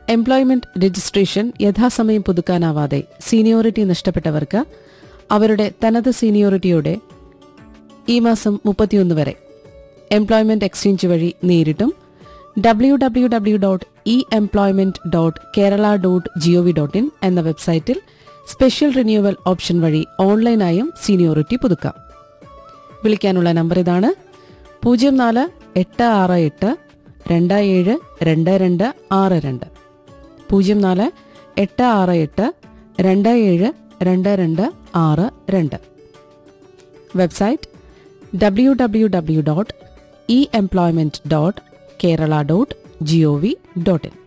Employment registration യഥാസമയം പുതുക്കാനാവാതെ seniority നഷ്ടപ്പെട്ടവർക്ക് അവരുടെ തനത് സീനിയോറിറ്റിയോടെ ഈ മാസം 31 വരെ എംപ്ലോയ്മെന്റ് എക്സ്ചേഞ്ച് വഴി നേരിട്ടും www.employment.kerala.gov.in എന്ന വെബ്സൈറ്റിൽ സ്പെഷ്യൽ റിന്യൂവൽ ഓപ്ഷൻ വഴി ഓൺലൈനായും സീനിയോറിറ്റി പുതുക്കാം. വിളിക്കാനുള്ള നമ്പർ ഇതാണ്: 04-868-272262 04-868-272262. Website www.employment.kerala.gov.in.